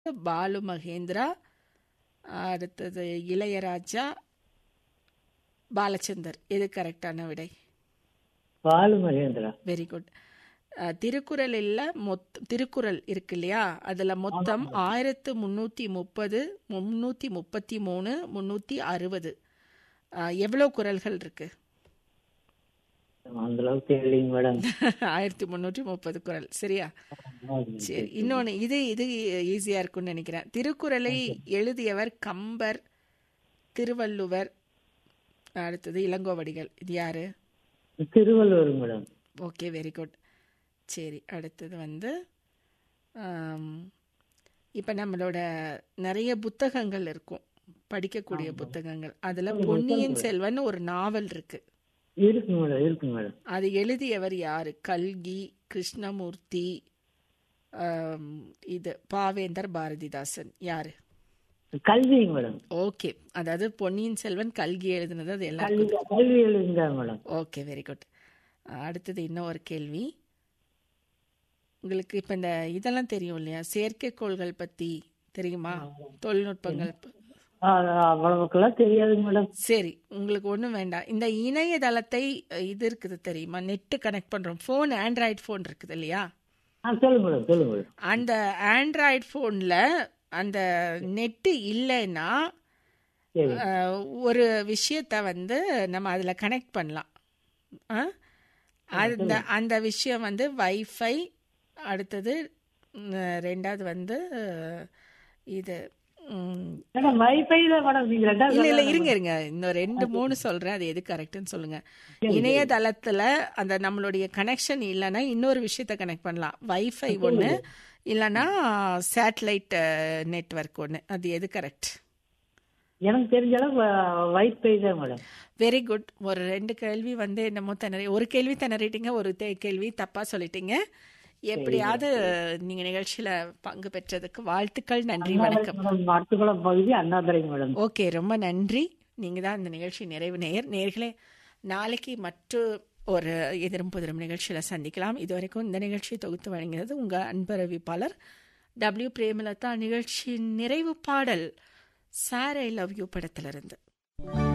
பாலு மகேந்திரா, அடுத்தது இளையராஜா, பாலச்சந்தர். எது கரெக்டான விடை? பாலு மகேந்திரா. Very good. திருக்குறளில் திருக்குறள் இருக்கு இல்லையா, அதில் மொத்தம் 1330, 333, 360 எவ்வளோ குறள்கள் இருக்கு? அந்த அளவுக்கு தெரியலைங்க மேடம். 1330 குறள். சரியா? சரி, இன்னொன்று இது இது ஈஸியாக இருக்கும்னு நினைக்கிறேன். திருக்குறளை எழுதியவர் கம்பர், திருவள்ளுவர், அடுத்தது இளங்கோவடிகள். இது யாரு? Thiruvalluvar madam. Okay, very good. சரி, அடுத்தது இப்போ நம்மளோட நிறைய புத்தகங்கள் இருக்கும், படிக்கக்கூடிய புத்தகங்கள். அதில் பொன்னியின் செல்வன் ஒரு நாவல் இருக்கு. இருக்கு மேடம், இருக்கு மேடம். அது எழுதியவர் யாரு? கல்கி, கிருஷ்ணமூர்த்தி, இது பாவேந்தர் பாரதிதாசன். யாரு? கல்விங்க மேடம். ஓகே, அதாவது பொன்னியின் செல்வன் கல்கி எழுதுனது, அது எல்லாம் கல்வி எழுதுங்க மேடம். Okay, very good. அடுத்தது இன்னும் ஒரு கேள்வி. உங்களுக்கு இப்போ இந்த இதெல்லாம் தெரியும் இல்லையா, செயற்கைக்கோள்கள் பற்றி தெரியுமா? தொழில்நுட்பங்கள் அவ்வளவுக்கெல்லாம் தெரியாது மேடம். சரி, உங்களுக்கு ஒன்றும் வேண்டாம். இந்த இணையதளத்தை இது இருக்குது தெரியுமா, நெட்டு கனெக்ட் பண்ணுறோம். ஃபோன், ஆண்ட்ராய்டு ஃபோன் இருக்குது இல்லையா? சொல்லுங்க மேடம், சொல்லுங்க மேடம். அந்த ஆண்ட்ராய்டு ஃபோனில் அந்த நெட்டு இல்லைன்னா ஒரு விஷயத்தை நம்ம அதில் கனெக்ட் பண்ணலாம். அந்த விஷயம் வைஃபை, அடுத்தது ரெண்டாவது இது இல்ல இருங்க இன்னும் 2-3 சொல்றேன், அது எது கரெக்ட்னு சொல்லுங்க. இணையதளத்துல அந்த நம்மளுடைய கனெக்ஷன் இல்லைன்னா இன்னொரு விஷயத்த கனெக்ட் பண்ணலாம். வைஃபை ஒன்று, இல்லைன்னா சேட்டலைட் நெட்வொர்க் ஒன்று. அது எது கரெக்ட்? எனக்கு தெரிஞ்ச அளவு வைஃபை தான் மேடம். Very good. ஒரு 2 கேள்வி என்னமோ ஒரு கேள்வி திணறிட்டீங்க, ஒரு கேள்வி தப்பா சொல்லிட்டீங்க. எப்படியாவது நீங்க நிகழ்ச்சியில பங்கு பெற்றதுக்கு வாழ்த்துக்கள். நன்றி, வணக்கம். பகுதி அண்ணாதுரை மேடம். ஓகே, ரொம்ப நன்றி. நீங்க தான் இந்த நிகழ்ச்சி நிறைவு நேயர்களே. நாளைக்கு மற்ற ஒரு எதிரும் புதிரும் நிகழ்ச்சியில சந்திக்கலாம். இதுவரைக்கும் இந்த நிகழ்ச்சியை தொகுத்து வழங்கினது உங்க அன்பு அறிவிப்பாளர் W. பிரேமலதா. நிகழ்ச்சியின் நிறைவு பாடல் சார் ஐ லவ் யூ படத்திலிருந்து.